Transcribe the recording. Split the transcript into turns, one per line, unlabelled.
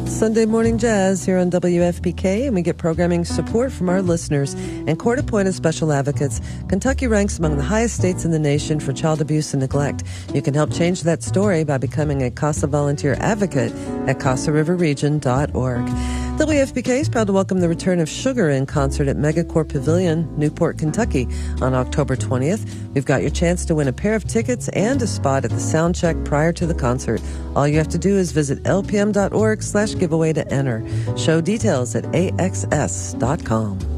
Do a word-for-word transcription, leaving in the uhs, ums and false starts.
Sunday Morning Jazz here on W F P K, and we get programming support from our listeners and court-appointed special advocates. Kentucky ranks among the highest states in the nation for child abuse and neglect. You can help change that story by becoming a CASA volunteer advocate at casa river region dot org. W F P K is proud to welcome the return of Sugar in concert at Megacorp Pavilion, Newport, Kentucky on October twentieth. We've got your chance to win a pair of tickets and a spot at the sound check prior to the concert. All you have to do is visit lpm dot org slash giveaway to enter. Show details at a x s dot com.